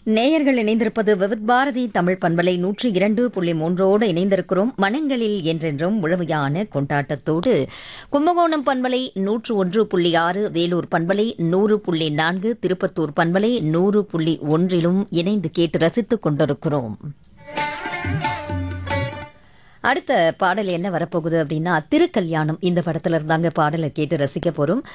நேயர்கள் இணைந்திருப்பது விவித் பாரதி தமிழ் பண்பலை 102.3 இணைந்திருக்கிறோம். மனங்களில் என்றென்றும் முழுமையான கொண்டாட்டத்தோடு கும்பகோணம் பண்பலை 101.6, வேலூர் பண்பலை 100.4, திருப்பத்தூர் பண்பலை 100.1 இணைந்து கேட்டு ரசித்துக் கொண்டிருக்கிறோம். அடுத்த பாடல் என்ன வரப்போகுது அப்படின்னா, திருக்கல்யாணம் இந்த படத்துல இருந்தாங்க பாடலை கேட்டு ரசிக்க போறோம்.